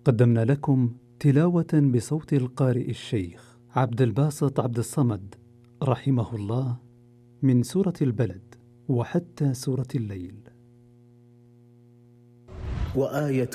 قدمنا لكم تلاوة بصوت القارئ الشيخ عبد الباسط عبد الصمد رحمه الله من سورة البلد وحتى سورة الليل. وآية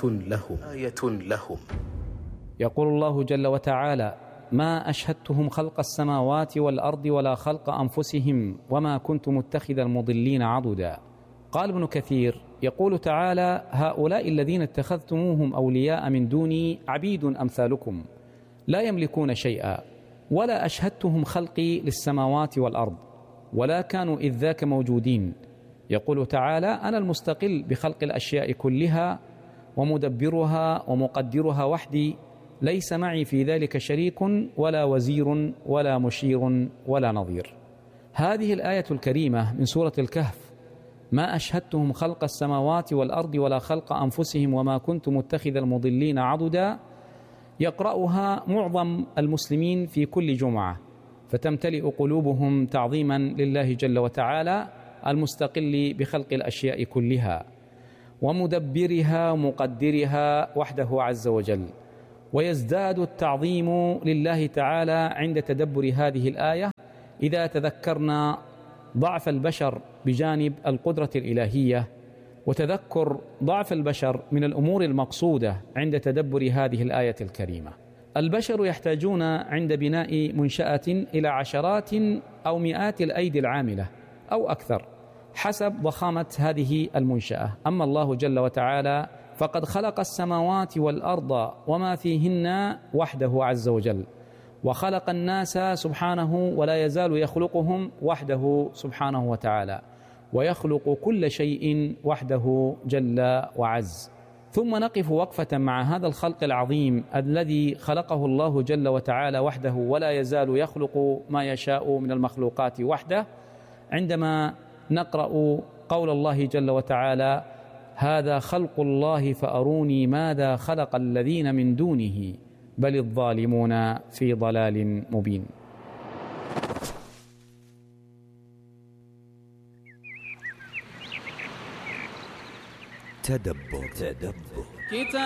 لهم يقول الله جل وتعالى: ما أشهدتهم خلق السماوات والأرض ولا خلق أنفسهم وما كنت متخذ المضلين عضدا. قال ابن كثير: يقول تعالى: هؤلاء الذين اتخذتموهم أولياء من دوني عبيد أمثالكم لا يملكون شيئا، ولا أشهدتهم خلقي للسماوات والأرض ولا كانوا إذ ذاك موجودين. يقول تعالى: أنا المستقل بخلق الأشياء كلها ومدبرها ومقدرها وحدي، ليس معي في ذلك شريك ولا وزير ولا مشير ولا نظير. هذه الآية الكريمة من سورة الكهف: ما أشهدتهم خلق السماوات والأرض ولا خلق أنفسهم وما كنت متخذ المضلين عضدا، يقرأها معظم المسلمين في كل جمعة، فتمتلئ قلوبهم تعظيما لله جل وتعالى المستقل بخلق الأشياء كلها ومدبرها ومقدرها وحده عز وجل، ويزداد التعظيم لله تعالى عند تدبر هذه الآية إذا تذكرنا ضعف البشر بجانب القدرة الإلهية، وتذكر ضعف البشر من الأمور المقصودة عند تدبر هذه الآية الكريمة. البشر يحتاجون عند بناء منشأة إلى عشرات أو مئات الأيدي العاملة أو أكثر حسب ضخامة هذه المنشأة. أما الله جل وتعالى فقد خلق السماوات والأرض وما فيهن وحده عز وجل، وخلق الناس سبحانه ولا يزال يخلقهم وحده سبحانه وتعالى، ويخلق كل شيء وحده جل وعز. ثم نقف وقفة مع هذا الخلق العظيم الذي خلقه الله جل وتعالى وحده ولا يزال يخلق ما يشاء من المخلوقات وحده، عندما نقرأ قول الله جل وتعالى: هذا خلق الله فأروني ماذا خلق الذين من دونه بل الظالمون في ضلال مبين. تدبر